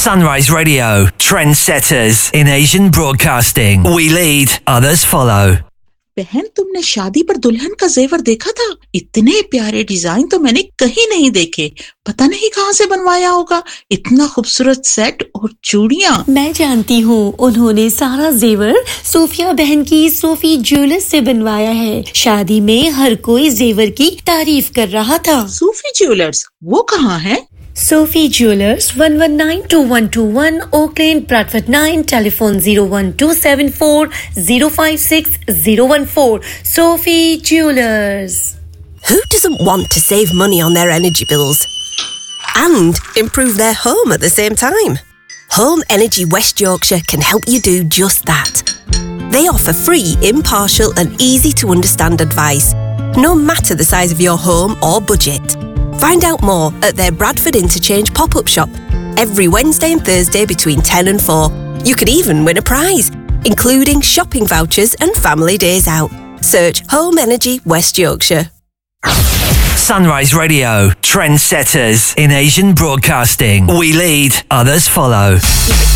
Sunrise Radio, trendsetters in Asian broadcasting. We lead, others follow. बहन, तुमने शादी पर दुल्हन का जेवर देखा था? इतने प्यारे डिजाइन तो मैंने कहीं नहीं देखे। पता नहीं कहाँ से बनवाया होगा। इतना खूबसूरत सेट और चूड़ियाँ। मैं जानती हूँ, उन्होंने सारा जेवर सोफिया बहन की सोफी ज्वेलर्स से बनवाया है। शादी में हर कोई जेवर की तारीफ कर रहा था। सोफी ज्वेलर्स, वो कहाँ है? Sophie Jewelers, 1192121 Oak Lane, Bradford 9, telephone 01274 056 014. Sophie Jewelers. Who doesn't want to save money on their energy bills and improve their home at the same time? Home Energy West Yorkshire can help you do just that. They offer free, impartial and easy to understand advice, no matter the size of your home or budget. Find out more at their Bradford Interchange pop-up shop every Wednesday and Thursday between 10 and 4. You could even win a prize, including shopping vouchers and family days out. Search Home Energy West Yorkshire. Sunrise Radio, trendsetters in Asian broadcasting. We lead, others follow.